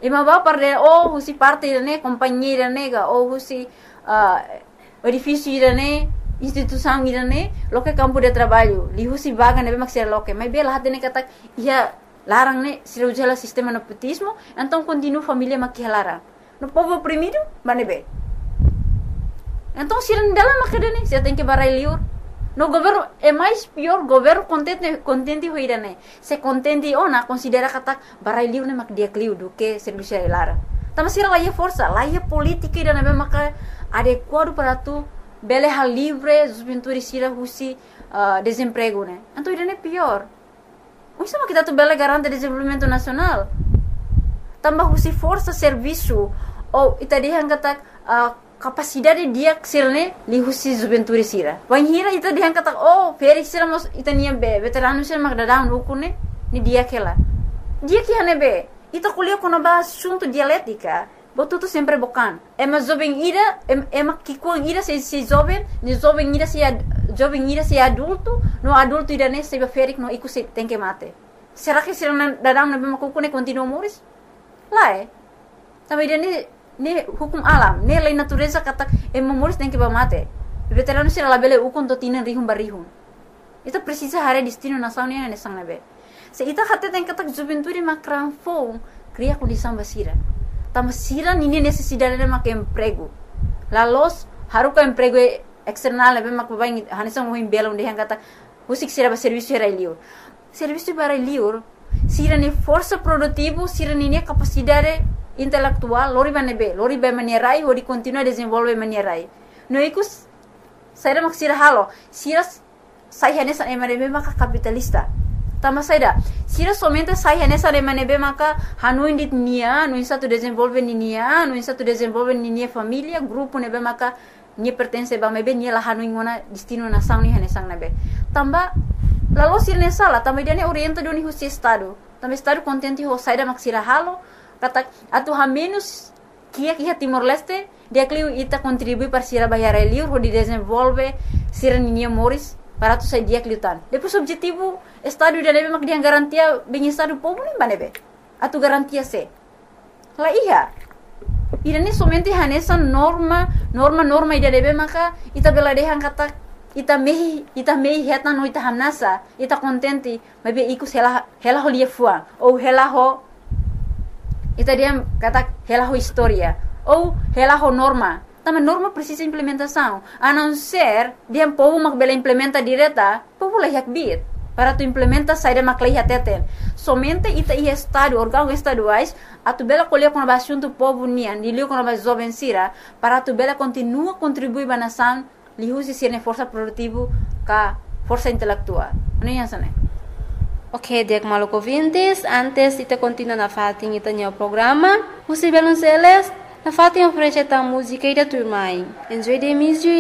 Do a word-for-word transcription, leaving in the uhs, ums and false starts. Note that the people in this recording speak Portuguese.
E mabá para ou husi parte irane, companhia nega, ou husi uh, edifício irane, instituição irane, loke campo de trabalho, li husi vaga nebe maksir loke, mas bela hati ne kata ia larang ne sira ujala sistema nepotismo, então continua família makia larang. No povo oprimido, manebe. Então sira dalam makadane, sira tem que barai liur. No governo é mais pior, governo contente contente hoirane. Se contente ona considera kata barai liur ne mak dia kliu do que serviço lara. Tama sira lá ia força, lá ia política ira nebe maka adequado para tu bele hal livre, os pintores sira husi uh, desemprego né. Então ira ne pior. O sama kita tu bele garante desenvolvimento nacional. Tambah husi força serviço ou ita dihan kata uh, capacidade dia sirne li husi juventude sira. Wan hira ita dihan kata oh feri sira mos ita niam be veterano sira mak dadang rukune ni dia kela. Dia que hane be ita kuliah kono ba assunto dialética. Botuto sempre bocan. É mas jovem ira é mas que com ira se se jovem, ni jovem ira se jovem ira se adulto, no adulto ira ne se be feri no iku se tem que mate. Será que sira dadang na be makukune continua moris? Lá é. Também ne ne hukum alam, ne lei natureza kata e memoris tem que mate. Veterano sira labele ukon to tinan rihum barihum. Ita precisa hare destino nação ne ne sang nabe. Se ita hate tem kata juventude makran fo, cria condição basira. Tama sira nini necessidade de mak emprego. La los haruka emprego external nabe mak babai hanisang mo himbela onde han kata usik sira ba serviço era liur. Serviço para liur sira ne força produtivo, sira ne capacidade intelectual, lori banebe, lori ba manierai, lori continua desenvolve manierai. No ikus, saya mak sira halo, sira saya nessa emanebe maka capitalista. Tama saya, sira somente saya nessa emanebe maka hanu indit nia, no insa tu desenvolve ni nia, no insa tu desenvolve ni nia família, grupo nebe maka ni pertence ba mebe ni la hanu ingona destino nação ni hanesang nebe. Tamba lalu sira nessa la, tamba dia ne orienta doni husi estado. Tamba estado contente ho saya mak sira halo. Kata atu ha menos kia kia Timor Leste dia kliu ita contribui para sira bayar liur ho di desenvolve sira ninia moris para tu sai dia kliutan. Depois objetivo estado dia nebe mak dia garantia bem estado povo nem banebe. Atu garantia se. La iya. Ira ne somente hanesa norma norma norma dia nebe maka ita bela dehan kata ita mehi ita mehi heta no ita hanasa ita contente mabe ikus hela hela ho lia fuang ou hela ho ita dia kata hela ho história ou hela ho norma. Tama norma precisa implementação. A não ser dia povo mak bela implementa direta, povo lah yak bit. Para tu implementa saída mak lah teten. Somente ita ia estado órgão estaduais a tu bela colher com a assunto povo nian, dilio com a jovem sira, para tu bela continua contribuir ba nação, li usi sirne força produtivo ka força intelectual. Não é assim? Ok, dek maluco ouvintes, antes de continuar na fatin ita o programa, você belum seles, na fatin oferece a música e da turma. Enjoy the music.